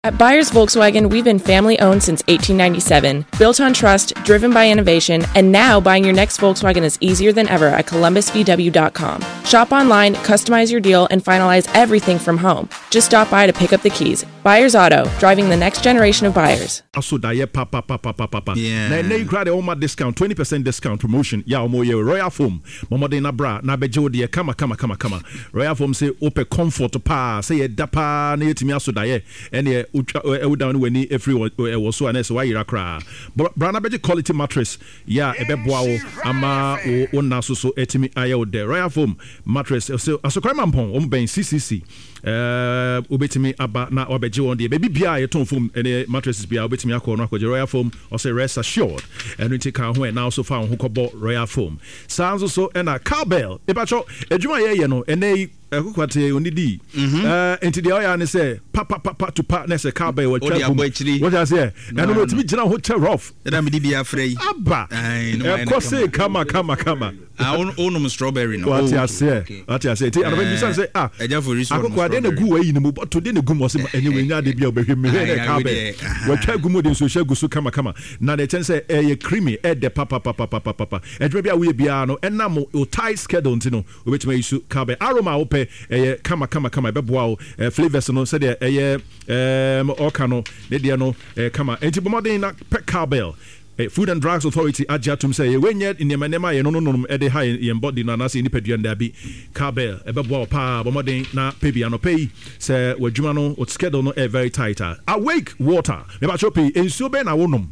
At Byers Volkswagen, we've been family-owned since 1897, built on trust, driven by innovation, and now buying your next Volkswagen is easier than ever at ColumbusVW.com. Shop online, customize your deal, and finalize everything from home. Just stop by to pick up the keys. Byers Auto, driving the next generation of buyers. Also, papa. Yeah. Now you grab the Oma discount, 20% discount promotion. Yeah, Royal Foam. Mama de na bra, na bejo de kama. Royal Foam say ope comfort pa, say dapa na yetimi aso daye. Ene down when every was so and so why you cry. Brana beji quality mattress. Yeah, ebeboa ama o na so etimi ayo de Royal Foam mattress. So crime ampon ben CCC. Ubetimi aba na obeji one day baby bia ye ton foam and mattresses bia ubetimi akọ no akọ Royal Foam or say rest assured and take can ho now so far ho kobo Royal Foam sounds so and a cowbell ebacho adwuma ye no ene akukwate onidi enti de oya ne say pa to pa na say cowbell what I say na no timi gina hotel rough na me di bia frey aba kose kama onum strawberry no what I say ti and when you say eja for reason akukwade na gu we yi ne mu but to de ne gu mo say anyway nya de bia obehwe me na cowbell what twa gu mo de so hye gu so kama na de chen say e creamy e de pa edwe bia we bia no enam o tight schedule ntino obetuma yisu cowbell aroma ope kama beboa flavors no say de okano ne de no kama enti bomodin na cowbell Food and Drugs Authority ajatum say when yet in yemanema ye no e de high in body na say nipadua nda bi cowbell ebeboa pa bomodin na pebi ano pay say wadwuma no o schedule no very tight awake water me ba chopi ensuo be na wonom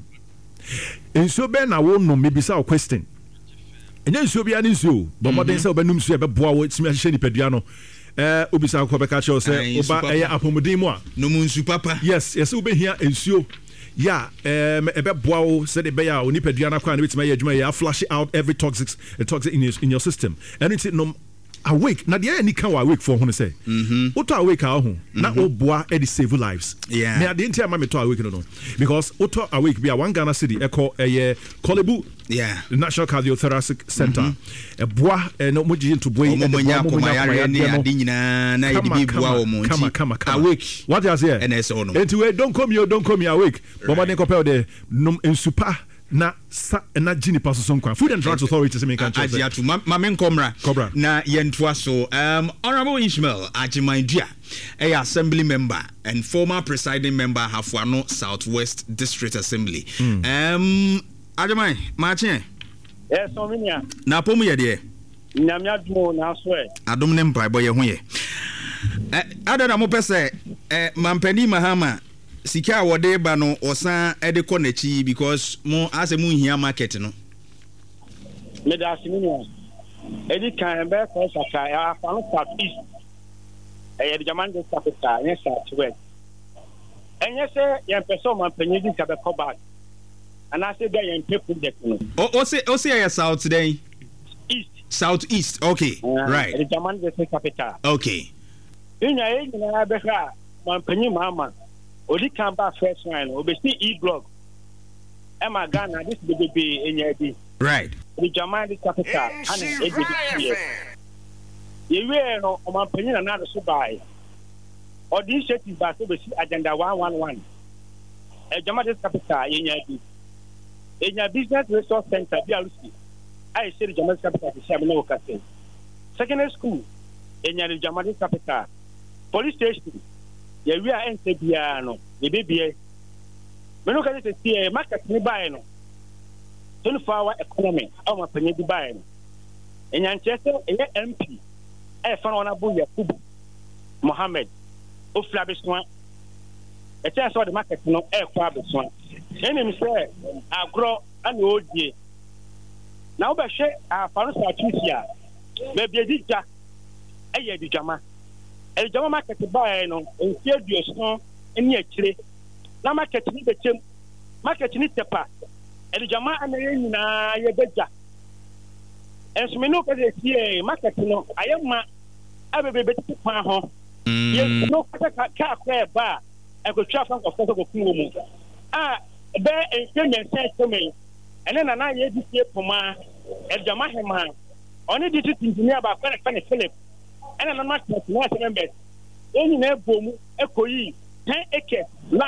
me bisa question enya nsuo bia ne nsuo bomodin say obenum nsuo ebeboa wo timi ahye nipadua no obisa ko beka cho say oba apomodin mu a no mu nsu papa yes obehia nsuo yeah ebeboa wo say de beya onipadua na kwa na betima ye adwuma ye flush out every toxic in your system and it's no awake na de any can awake for ho say auto awake a ho na oboa e dey save lives me ade ntia ma me to awake no because auto awake be a one Ghana city echo Kolebu the National Cardiothoracic Center boa no moji into boy and awake what you say and we don't come here awake but when compare the super na Gini Paso Sonkwa Food and Drugs Authority me kan choose Ajiatu mamen komra na yentoa so Honorable Ishmael Ajimandia a assembly member and former presiding member Hafuano Southwest District Assembly Ajamai mache yes ominia na pomu ye de nyamya dmo na so adom ne mpa boye ho ye adana mo pese mampani mahama sika wode ba no osan ede konachi because mo asemu hia market no me da asiminia edi kan be ko saka ya afan south east de jaman de saka ya southwest enye se ye person mampanyi di ka be ko back and I say that you people that no. say ya south today. East. Southeast. Okay. Right. The German the capital. Okay. Inya na beha mampanyi mama. Odi kan ba first line. Obesi E-block. Emma Ghana this baby enya bi. Right. The German the capital. And EDP. Yewe no mampanyi na na so buy. Odi sheti ba so besi agenda 111. E German the capital enya bi. In your business resource center, BRC, I say the German capital is Shamino Castle. Secondary school, in your German capital. Police station, we are NCBiano, the BBA. We look at it, market nearby. 24-hour economy, our penny buying. In Manchester, a MP, I found on Abu Yakubu, Mohammed, Uflabiswan. A chance for the market, no air Fabiswan. Enemy say agro and odie now be hwe afano Patricia be dija eye dijama ejama market buy no entie duoso eni akire na market ni bechem market ni tepa ejama anaye nyina ye beja enso no ka de tie market no ayema abebe beti kwa ho ye no ka kwa ba e go twa fan of go kunwo mu be enyenye seseme ene na na ye disie poma ejama hema oni district engineer ba kwa Philip ene na market no se members eni na ebomu ekoyi 10 acres